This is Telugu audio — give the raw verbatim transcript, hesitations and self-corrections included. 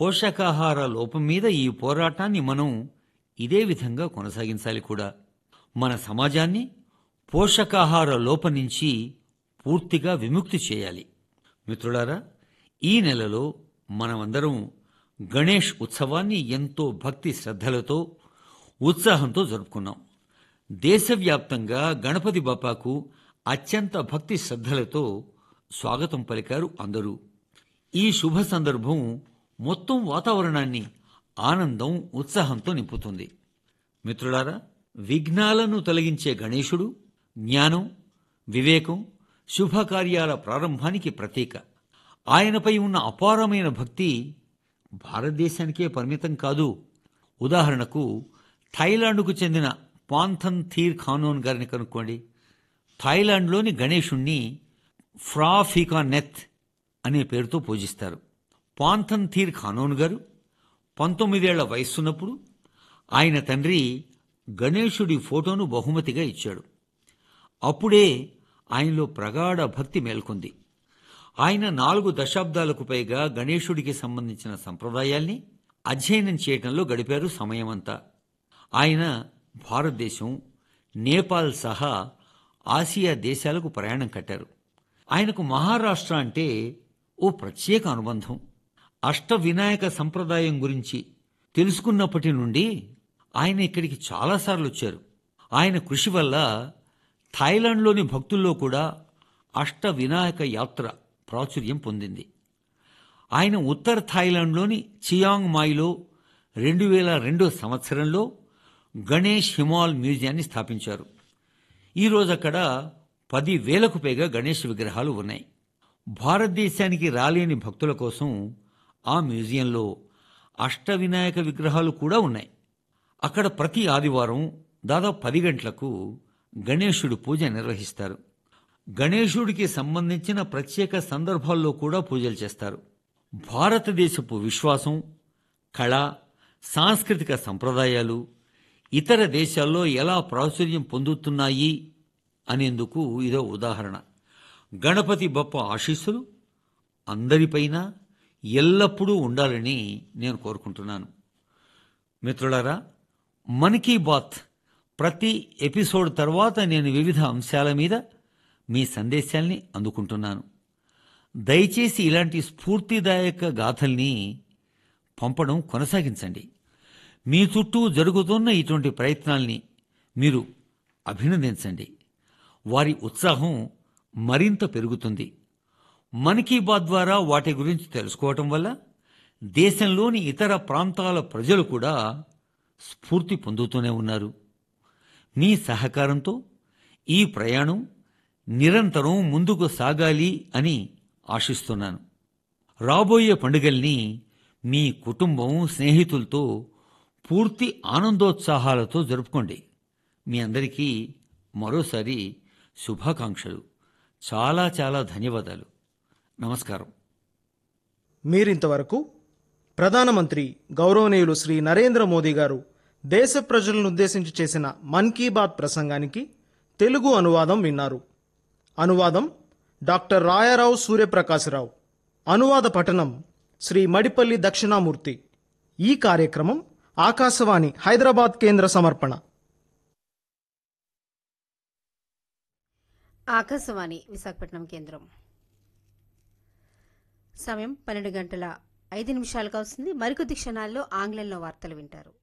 పోషకాహార లోపం మీద ఈ పోరాటాన్ని మనం ఇదే విధంగా కొనసాగించాలి కూడా. మన సమాజాన్ని పోషకాహార లోపం నుంచి పూర్తిగా విముక్తి చేయాలి. మిత్రులారా, ఈ నెలలో మనమందరం గణేష్ ఉత్సవాన్ని ఎంతో భక్తి శ్రద్ధలతో ఉత్సాహంతో జరుపుకున్నాం. దేశవ్యాప్తంగా గణపతి బప్పాకు అత్యంత భక్తి శ్రద్ధలతో స్వాగతం పలికారు అందరూ. ఈ శుభ సందర్భం మొత్తం వాతావరణాన్ని ఆనందం, ఉత్సాహంతో నింపుతుంది. మిత్రులారా, విఘ్నాలను తొలగించే గణేశుడు జ్ఞానం, వివేకం, శుభకార్యాల ప్రారంభానికి ప్రతీక. ఆయనపై ఉన్న అపారమైన భక్తి భారతదేశానికే పరిమితం కాదు. ఉదాహరణకు థాయిలాండ్కు చెందిన పాంథన్ థీర్ ఖానోన్ గారిని కనుక్కోండి. థాయిలాండ్లోని గణేశుణ్ణి ఫ్రా ఫీకానెత్ అనే పేరుతో పూజిస్తారు. పాంథన్ థీర్ ఖానోన్ గారు పంతొమ్మిదేళ్ల వయస్సున్నప్పుడు ఆయన తండ్రి గణేశుడి ఫోటోను బహుమతిగా ఇచ్చాడు. అప్పుడే ఆయనలో ప్రగాఢ భక్తి మేల్కొంది. ఆయన నాలుగు దశాబ్దాలకు పైగా గణేశుడికి సంబంధించిన సంప్రదాయాల్ని అధ్యయనం చేయడంలో గడిపారు సమయమంతా. ఆయన భారతదేశం, నేపాల్ సహా ఆసియా దేశాలకు ప్రయాణం కట్టారు. ఆయనకు మహారాష్ట్ర అంటే ఓ ప్రత్యేక అనుబంధం. అష్ట వినాయక సంప్రదాయం గురించి తెలుసుకున్నప్పటి నుండి ఆయన ఇక్కడికి చాలాసార్లు వచ్చారు. ఆయన కృషి వల్ల థాయిలాండ్లోని భక్తుల్లో కూడా అష్ట వినాయక యాత్ర ప్రాచుర్యం పొందింది. ఆయన ఉత్తర థాయిలాండ్లోని చియాంగ్ మాయిలో రెండు వేల రెండో సంవత్సరంలో గణేష్ హిమాల్ మ్యూజియాన్ని స్థాపించారు. ఈరోజు అక్కడ పది వేలకు పైగా గణేష్ విగ్రహాలు ఉన్నాయి. భారతదేశానికి రాలేని భక్తుల కోసం ఆ మ్యూజియంలో అష్ట వినాయక విగ్రహాలు కూడా ఉన్నాయి. అక్కడ ప్రతి ఆదివారం దాదాపు పది గంటలకు గణేశుడి పూజ నిర్వహిస్తారు. గణేశుడికి సంబంధించిన ప్రత్యేక సందర్భాల్లో కూడా పూజలు చేస్తారు. భారతదేశపు విశ్వాసం, కళ, సాంస్కృతిక సంప్రదాయాలు ఇతర దేశాల్లో ఎలా ప్రాచుర్యం పొందుతున్నాయి అనేందుకు ఇదో ఉదాహరణ. గణపతి బప్ప ఆశీస్సులు అందరిపైన ఎల్లప్పుడూ ఉండాలని నేను కోరుకుంటున్నాను. మిత్రులారా, మన్ కీ బాత్ ప్రతి ఎపిసోడ్ తర్వాత నేను వివిధ అంశాల మీద మీ సందేశాల్ని అందుకుంటున్నాను. దయచేసి ఇలాంటి స్ఫూర్తిదాయక గాథల్ని పంపడం కొనసాగించండి. మీ చుట్టూ జరుగుతున్న ఇటువంటి ప్రయత్నాల్ని మీరు అభినందించండి. వారి ఉత్సాహం మరింత పెరుగుతుంది. మన్ కీ బాత్ ద్వారా వాటి గురించి తెలుసుకోవటం వల్ల దేశంలోని ఇతర ప్రాంతాల ప్రజలు కూడా స్ఫూర్తి పొందుతూనే ఉన్నారు. మీ సహకారంతో ఈ ప్రయాణం నిరంతరం ముందుకు సాగాలి అని ఆశిస్తున్నాను. రాబోయే పండుగల్ని మీ కుటుంబం, స్నేహితులతో పూర్తి ఆనందోత్సాహాలతో జరుపుకోండి. మీ అందరికీ మరోసారి శుభాకాంక్షలు. చాలా చాలా ధన్యవాదాలు. నమస్కారం. మీరింతవరకు ప్రధానమంత్రి గౌరవనీయులు శ్రీ నరేంద్ర మోదీ గారు దేశ ప్రజలను ఉద్దేశించి చేసిన మన్ కీ బాత్ ప్రసంగానికి తెలుగు అనువాదం విన్నారు. అనువాదం డాక్టర్ రాయారావు సూర్యప్రకాశరావు. అనువాద పఠనం శ్రీ మడిపల్లి దక్షిణామూర్తి. ఈ కార్యక్రమం ఆకాశవాణి హైదరాబాద్ కేంద్ర సమర్పణ. ఆకాశవాణి విశాఖపట్నం కేంద్రం. సమయం పన్నెండు గంటల ఐదు నిమిషాలుగా వస్తుంది. మరికొద్ది క్షణాల్లో ఆంగ్లంలో వార్తలు వింటారు.